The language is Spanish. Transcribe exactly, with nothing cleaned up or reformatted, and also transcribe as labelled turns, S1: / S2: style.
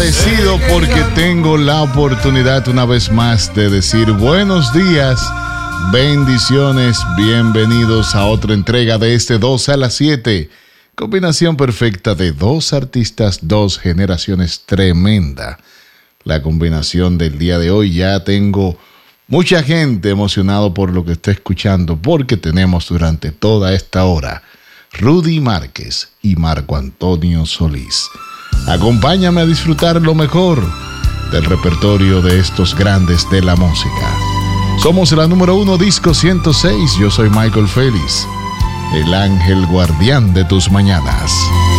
S1: Agradecido porque tengo la oportunidad una vez más de decir buenos días, bendiciones, bienvenidos a otra entrega de este dos a las siete. Combinación perfecta de dos artistas, dos generaciones, tremenda. La combinación del día de hoy, ya tengo mucha gente emocionado por lo que está escuchando, porque tenemos durante toda esta hora Rudy Márquez y Marco Antonio Solís. Acompáñame a disfrutar lo mejor del repertorio de estos grandes de la música. Somos la número uno disco ciento seis. Yo soy Michael Félix, el ángel guardián de tus mañanas.